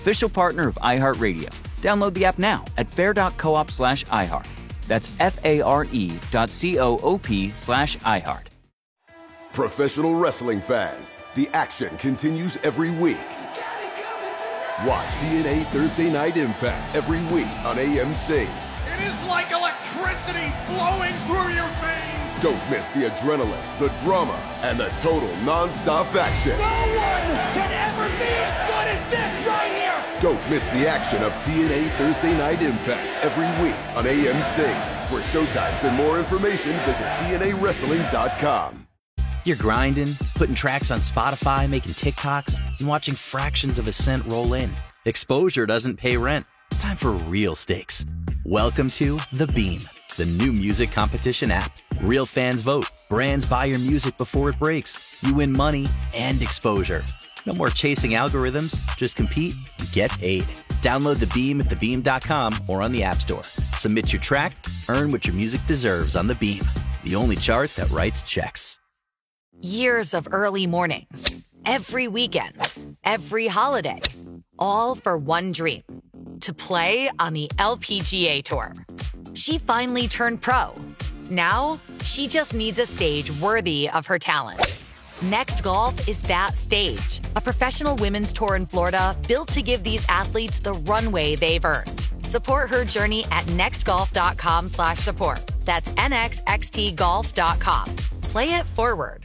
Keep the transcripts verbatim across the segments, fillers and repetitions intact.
official partner of iHeartRadio. Download the app now at fair.coop slash iHeart. That's F-A-R-E dot C-O-O-P slash iHeart. Professional wrestling fans, the action continues every week. Watch T N A Thursday Night Impact every week on A M C. It is like electricity flowing through your veins. Don't miss the adrenaline, the drama, and the total non-stop action. No one can ever be as good as this right here. Don't miss the action of T N A Thursday Night Impact every week on A M C. For showtimes and more information, visit T N A wrestling dot com. You're grinding, putting tracks on Spotify, making TikToks, and watching fractions of a cent roll in. Exposure doesn't pay rent. It's time for real stakes. Welcome to The Beam, the new music competition app. Real fans vote. Brands buy your music before it breaks. You win money and exposure. No more chasing algorithms. Just compete and get paid. Download The Beam at the beam dot com or on the App Store. Submit your track, earn what your music deserves on The Beam, the only chart that writes checks. Years of early mornings, every weekend, every holiday, all for one dream, to play on the L P G A Tour. She finally turned pro. Now, she just needs a stage worthy of her talent. Next Golf is that stage, a professional women's tour in Florida built to give these athletes the runway they've earned. Support her journey at nextgolf.com slash support. That's N X X T golf dot com. Play it forward.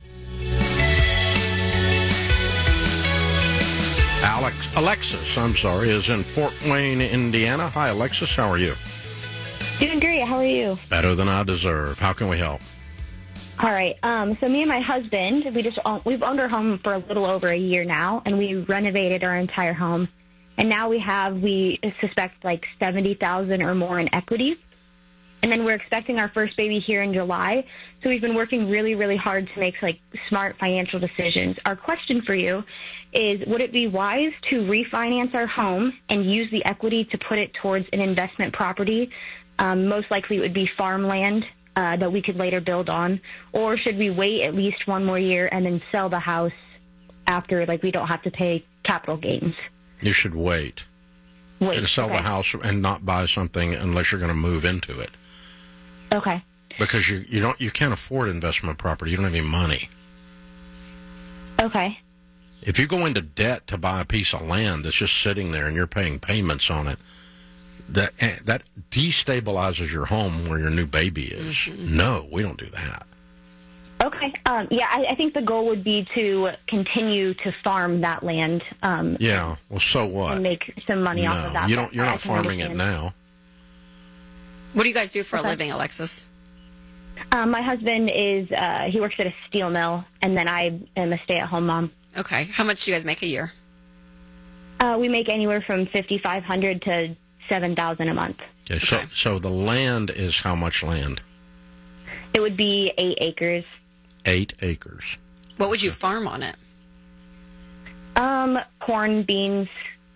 Alex, Alexis, I'm sorry, is in Fort Wayne, Indiana. Hi, Alexis. How are you? Doing great. How are you? Better than I deserve. How can we help? All right. Um, so me and my husband, we just own, we've owned our home for a little over a year now, and we renovated our entire home. And now we have, we suspect, like seventy thousand dollars or more in equity. And then we're expecting our first baby here in July. So we've been working really, really hard to make like smart financial decisions. Our question for you is, would it be wise to refinance our home and use the equity to put it towards an investment property? Um, most likely it would be farmland uh, that we could later build on. Or should we wait at least one more year and then sell the house after, like we don't have to pay capital gains? You should wait. Wait. And sell okay. the house and not buy something unless you're going to move into it. Okay. Because you you don't you can't afford investment property. You don't have any money. Okay. If you go into debt to buy a piece of land that's just sitting there and you're paying payments on it, that that destabilizes your home where your new baby is. Mm-hmm. No, we don't do that. Okay. Um, yeah, I, I think the goal would be to continue to farm that land. Um, yeah. Well, so what? And make some money no, off of that. You don't. You're not farming it now. What do you guys do for okay. a living, Alexis? Um, my husband is, uh, he works at a steel mill, and then I am a stay-at-home mom. Okay. How much do you guys make a year? Uh, we make anywhere from fifty-five hundred dollars to seven thousand dollars a month. Okay, so, okay. so the land is how much land? It would be eight acres. Eight acres. What would you farm on it? Um, corn, beans,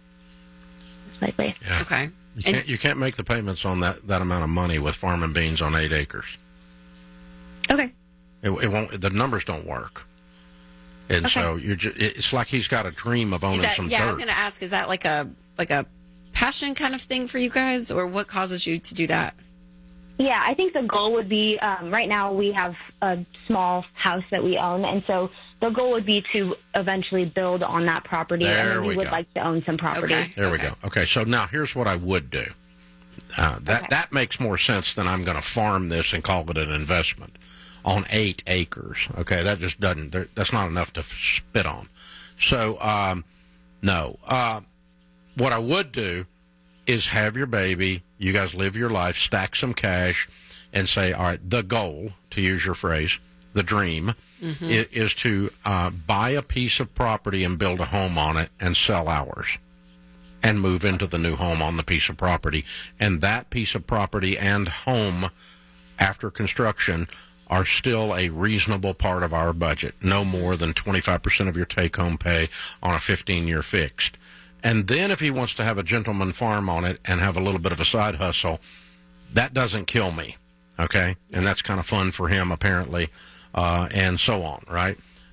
likely. Yeah. Okay. You can't, you can't make the payments on that, that amount of money with farming beans on eight acres. Okay. It, it won't. The numbers don't work. And okay. so you're just, it's like he's got a dream of owning that, some yeah, dirt. I was going to ask, is that like a like a passion kind of thing for you guys, or what causes you to do that? Yeah, I think the goal would be, um, right now we have a small house that we own, and so the goal would be to eventually build on that property, There and then we, we would go. like to own some property. Okay. There okay. we go. Okay, so now here's what I would do. Uh, that Okay. that makes more sense than I'm going to farm this and call it an investment on eight acres. Okay, that just doesn't. there- That's not enough to spit on. So um, no. Uh, what I would do is have your baby. You guys live your life, stack some cash, and say, all right, the goal, to use your phrase, the dream, Mm-hmm. i- is to uh, buy a piece of property and build a home on it and sell ours and move into the new home on the piece of property. And that piece of property and home after construction are still a reasonable part of our budget, no more than twenty-five percent of your take-home pay on a fifteen-year fixed. And then if he wants to have a gentleman farm on it and have a little bit of a side hustle, that doesn't kill me, okay? And that's kind of fun for him, apparently, uh, and so on, right?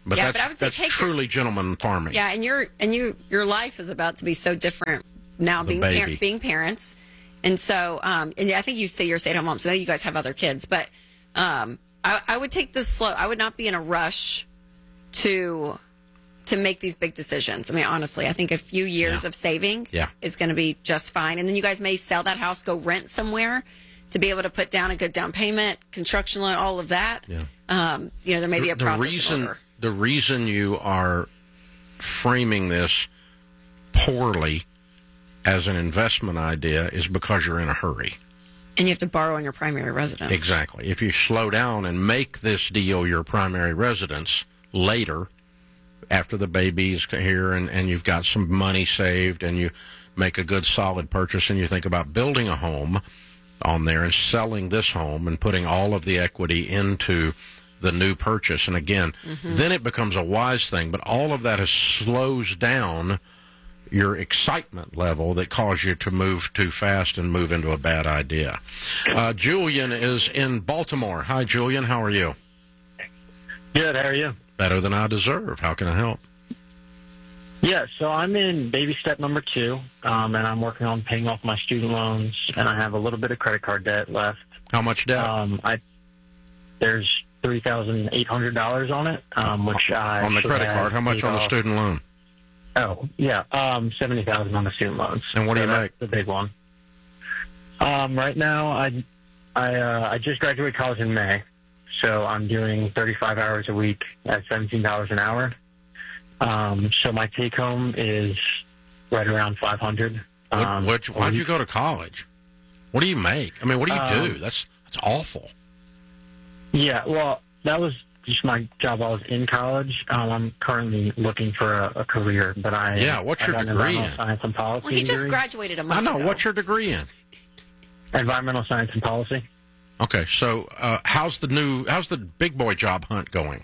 But yeah, that's, but I would say that's take truly your, gentleman farming. Yeah, and your and you your life is about to be so different now, The being baby. par- being parents, and so um, and I think you say you're a stay-at-home mom, so you guys have other kids, but um, I, I would take this slow. I would not be in a rush to to make these big decisions. I mean, honestly, I think a few years Yeah. of saving Yeah. is going to be just fine, and then you guys may sell that house, go rent somewhere to be able to put down a good down payment, construction loan, all of that. Yeah. Um, you know, there may be a the process reason order. the reason you are framing this poorly as an investment idea is because you're in a hurry. And you have to borrow on your primary residence. Exactly. If you slow down and make this deal your primary residence later, after the baby's here and, and you've got some money saved and you make a good solid purchase and you think about building a home on there and selling this home and putting all of the equity into the new purchase. And again, Mm-hmm. then it becomes a wise thing. But all of that is slows down your excitement level that caused you to move too fast and move into a bad idea. Uh, Julian is in Baltimore. Hi, Julian. How are you? Good. How are you? Better than I deserve. How can I help? Yeah, so I'm in baby step number two, um, and I'm working on paying off my student loans, and I have a little bit of credit card debt left. How much debt? Um, I there's three thousand eight hundred dollars on it, um, which I on the should credit have card. How much paid on the off. student loan? Oh, yeah, um, seventy thousand on the student loans. And what do So you that's make? The big one. Um, right now, I I uh, I just graduated college in May, so I'm doing thirty-five hours a week at seventeen dollars an hour. Um, so my take home is right around five hundred. What, Um, what, why'd you go to college? What do you make? I mean, what do you Um, do? That's that's awful. Yeah, well, that was just my job while I was in college. Um, I'm currently looking for a, a career, but I Yeah, what's I your got an degree environmental in? Science and policy. Well, he just degree. graduated a I month know. ago. What's your degree in? Environmental science and policy. Okay, so uh, how's the new how's the big boy job hunt going?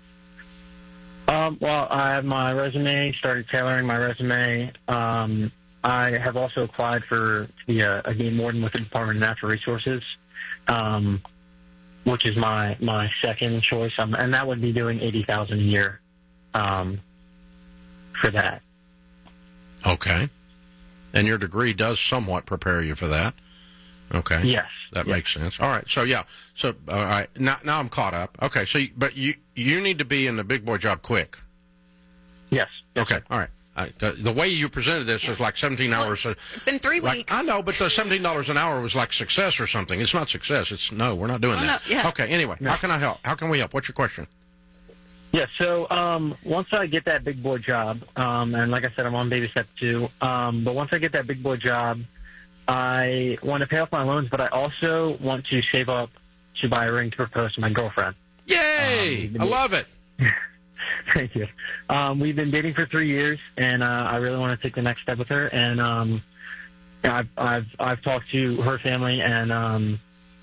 Um, well, I have my resume, started tailoring my resume. Um, I have also applied for to be a, a game warden with the Department of Natural Resources, um, which is my, my second choice. Um, and that would be doing eighty thousand dollars a year um, for that. Okay, and your degree does somewhat prepare you for that. Okay. Yes. That yes. makes sense. All right. So yeah. So all right. Now now I'm caught up. Okay. So you, but you you need to be in the big boy job quick. Yes. Okay. All right. I, uh, the way you presented this is like seventeen Well, hours. uh, It's been three like, weeks. I know, but the seventeen dollars an hour was like success or something. It's not success. It's no. We're not doing Oh, that. no, yeah. Okay. Anyway, how can I help? How can we help? What's your question? Yeah, so um, once I get that big boy job, um, and like I said, I'm on baby step two, um, but once I get that big boy job, I want to pay off my loans, but I also want to save up to buy a ring to propose to my girlfriend. Yay! Um, I love it. Thank you. Um, we've been dating for three years, and uh, I really want to take the next step with her. And um, I've, I've I've talked to her family, and um,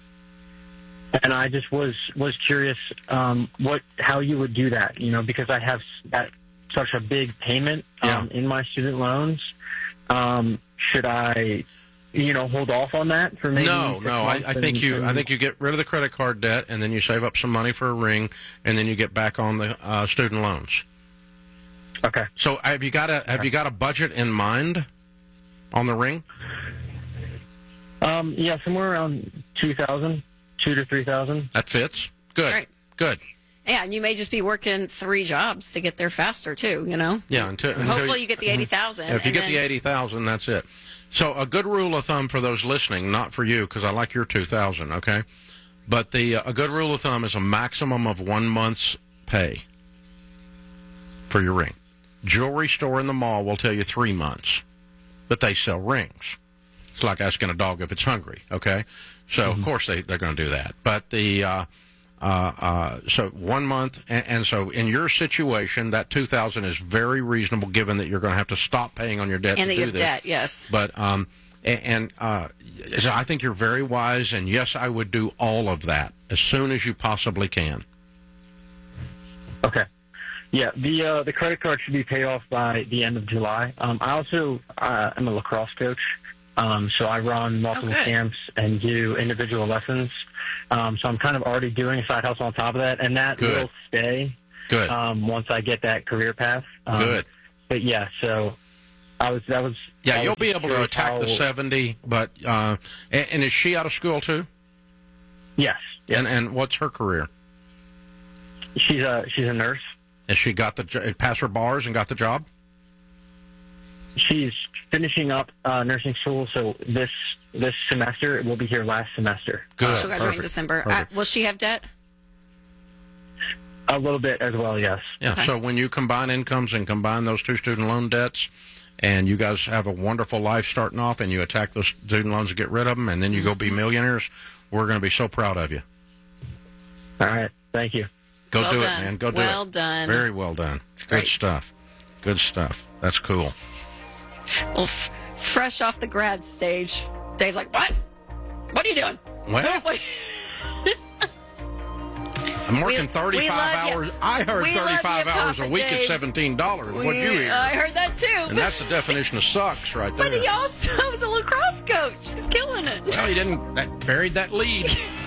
and I just was was curious um, what how you would do that. You know, because I have that such a big payment um, Yeah. in my student loans. Um, should I, you know, hold off on that for maybe? No, six no. I, months I think and- you. I and- think you get rid of the credit card debt, and then you save up some money for a ring, and then you get back on the uh, student loans. Okay. So have you got a have you got a budget in mind on the ring? Um, yeah, somewhere around two thousand, two to three thousand. That fits. Good. Right. Good. Yeah, and you may just be working three jobs to get there faster too. You know. Yeah. Until, until Hopefully, you get the eighty thousand. If you get the eighty thousand, that's it. So a good rule of thumb for those listening, not for you, because I like your two thousand. Okay, but the uh, a good rule of thumb is a maximum of one month's pay for your ring. Jewelry store in the mall will tell you three months, but they sell rings. It's like asking a dog if it's hungry. Okay, so of course they they're going to do that. But the uh, uh, uh, so one month, and, and so in your situation, that two thousand is very reasonable, given that you're going to have to stop paying on your debt And to that do you have this. debt, yes. But um, and, and uh, so I think you're very wise, and yes, I would do all of that as soon as you possibly can. Okay. Yeah, the uh, the credit card should be paid off by the end of July. Um, I also uh, am a lacrosse coach, um, so I run multiple good. camps and do individual lessons. Um, so I'm kind of already doing a side hustle on top of that, and that Good. will stay Good. Um, once I get that career path. Um, Good. But yeah, so I was that was. Yeah, I you'll was be able to curious attack how- the seventy, but uh, and, and is she out of school too? Yes. yes. And and what's her career? She's a she's a nurse. Has she got the jo- passed her bars and got the job? She's finishing up uh, nursing school, so this this semester will be here last semester. Good. She'll graduate in December. Uh, will she have debt? A little bit as well, yes. Yeah. Okay. So when you combine incomes and combine those two student loan debts, and you guys have a wonderful life starting off, and you attack those student loans and get rid of them, and then you go be millionaires, we're going to be so proud of you. All right. Thank you. Go Well do done. it, man. Go do Well it. done. Very well done. Good great. stuff. Good stuff. That's cool. Well, f- fresh off the grad stage, Dave's like, "What? What are you doing?" Well, What- I'm working We- we thirty-five love you. hours. I heard We love thirty-five you, hours a Papa week at Dave. seventeen dollars. What'd you We- hear? I heard that too. And that's the definition of sucks right But there. he also was a lacrosse coach. He's killing it. Well, he didn't. That buried that lead.